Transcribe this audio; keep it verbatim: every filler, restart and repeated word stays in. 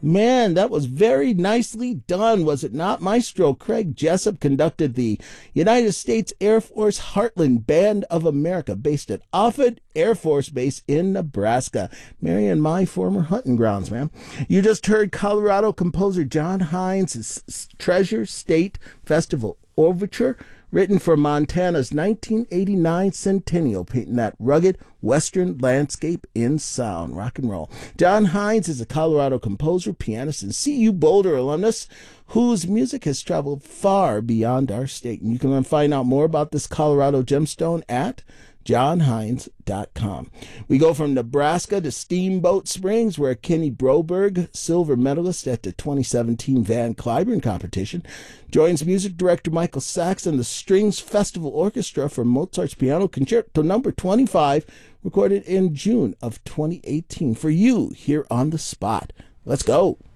Man, that was very nicely done, was it not? Maestro Craig Jessup conducted the United States Air Force Heartland Band of America, based at Offutt Air Force Base in Nebraska. Mary and my former hunting grounds, man. You just heard Colorado composer John Hines' Treasure State Festival Overture, written for Montana's nineteen eighty-nine centennial, painting that rugged western landscape in sound. Rock and roll. John Hines is a Colorado composer, pianist, and C U Boulder alumnus whose music has traveled far beyond our state. And you can find out more about this Colorado gemstone at john hines dot com. We go from Nebraska to Steamboat Springs, where Kenny Broberg, silver medalist at the twenty seventeen Van Cliburn competition, joins music director Michael Sachs and the Strings Festival Orchestra for Mozart's Piano Concerto number twenty-five, recorded in June of twenty eighteen, for you here on the spot. Let's go.